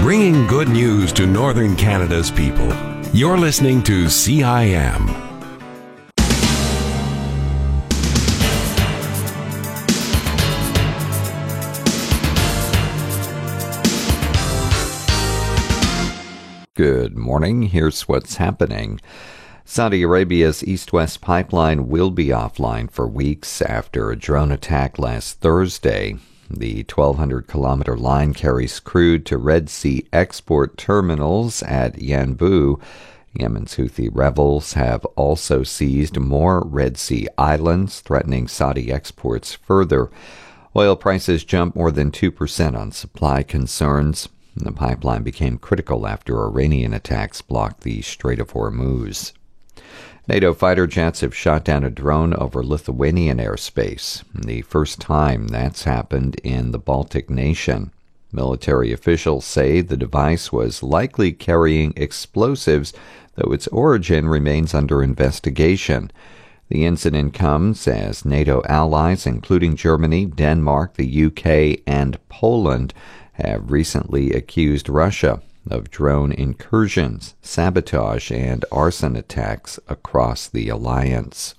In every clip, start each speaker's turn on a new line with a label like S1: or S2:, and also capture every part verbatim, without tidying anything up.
S1: Bringing good news to Northern Canada's people. You're listening to C I M.
S2: Good morning. Here's what's happening. Saudi Arabia's East-West pipeline will be offline for weeks after a drone attack last Thursday. The twelve hundred kilometer line carries crude to Red Sea export terminals at Yanbu. Yemen's Houthi rebels have also seized more Red Sea islands, threatening Saudi exports further. Oil prices jumped more than two percent on supply concerns. The pipeline became critical after Iranian attacks blocked the Strait of Hormuz. NATO fighter jets have shot down a drone over Lithuanian airspace, the first time that's happened in the Baltic nation. Military officials say the device was likely carrying explosives, though its origin remains under investigation. The incident comes as NATO allies, including Germany, Denmark, the U K, and Poland, have recently accused Russia of drone incursions, sabotage, and arson attacks across the alliance.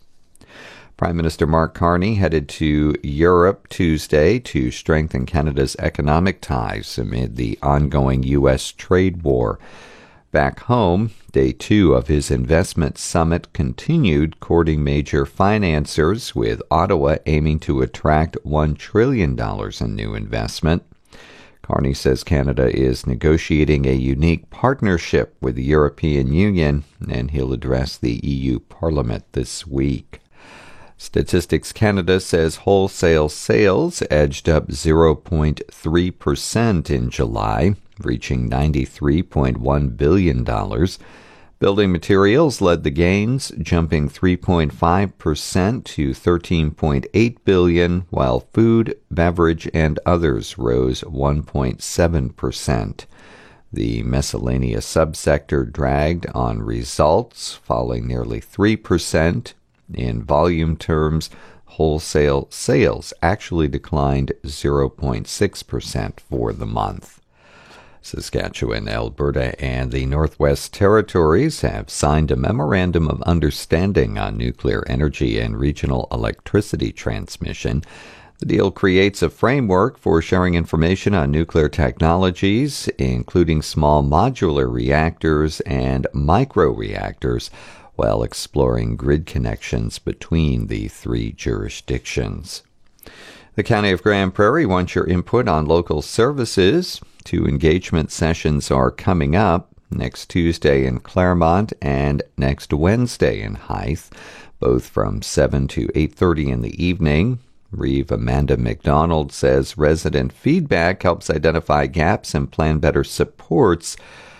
S2: Prime Minister Mark Carney headed to Europe Tuesday to strengthen Canada's economic ties amid the ongoing U S trade war. Back home, day two of his investment summit continued courting major financiers, with Ottawa aiming to attract one trillion dollars in new investment. Carney says Canada is negotiating a unique partnership with the European Union, and he'll address the E U Parliament this week. Statistics Canada says wholesale sales edged up zero point three percent in July, reaching ninety-three point one billion dollars. Building materials led the gains, jumping three point five percent to thirteen point eight billion dollars, while food, beverage, and others rose one point seven percent. The miscellaneous subsector dragged on results, falling nearly three percent. In volume terms, wholesale sales actually declined zero point six percent for the month. Saskatchewan, Alberta, and the Northwest Territories have signed a memorandum of understanding on nuclear energy and regional electricity transmission. The deal creates a framework for sharing information on nuclear technologies, including small modular reactors and microreactors, while exploring grid connections between the three jurisdictions. The County of Grande Prairie wants your input on local services. Two engagement sessions are coming up, next Tuesday in Claremont and next Wednesday in Hythe, both from seven to eight thirty in the evening. Reeve Amanda McDonald says resident feedback helps identify gaps and plan better supports.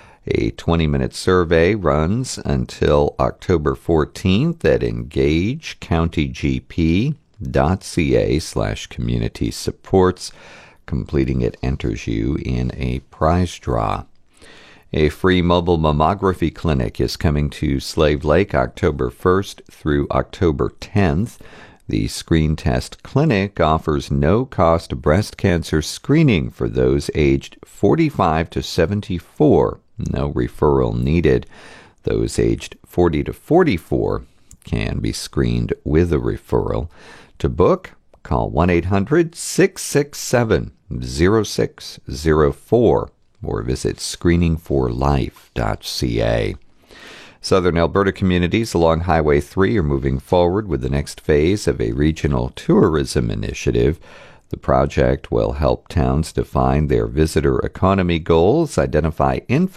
S2: A twenty-minute survey runs until October fourteenth at engagecountygp.ca slash community supports. Completing it enters you in a prize draw. A free mobile mammography clinic is coming to Slave Lake October first through October tenth. The Screen Test Clinic offers no-cost breast cancer screening for those aged forty-five to seventy-four. No referral needed. Those aged forty to forty-four can be screened with a referral. To book, call one eight hundred six six seven zero six zero four or visit screening for life dot c a. Southern Alberta communities along Highway three are moving forward with the next phase of a regional tourism initiative. The project will help towns define their visitor economy goals, identify info